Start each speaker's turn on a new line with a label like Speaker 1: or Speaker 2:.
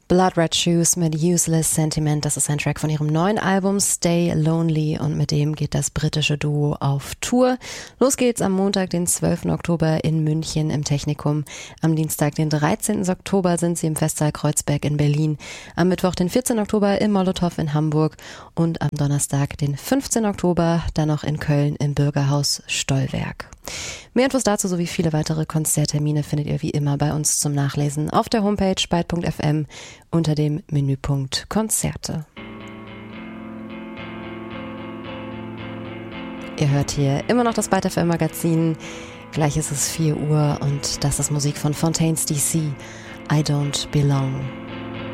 Speaker 1: Blood Red Shoes mit Useless Sentiment, das ist ein Track von ihrem neuen Album Stay Lonely und mit dem geht das britische Duo auf Tour. Los geht's am Montag, den 12. Oktober in München im Technikum. Am Dienstag, den 13. Oktober sind sie im Festsaal Kreuzberg in Berlin. Am Mittwoch, den 14. Oktober im Molotow in Hamburg und am Donnerstag, den 15. Oktober, dann noch in Köln im Bürgerhaus Stollwerk. Mehr Infos dazu sowie viele weitere Konzerttermine findet ihr wie immer bei uns zum Nachlesen auf der Homepage byte.fm unter dem Menüpunkt Konzerte. Ihr hört hier immer noch das Byte FM Magazin. Gleich ist es 4 Uhr und das ist Musik von Fontaines DC. I Don't Belong.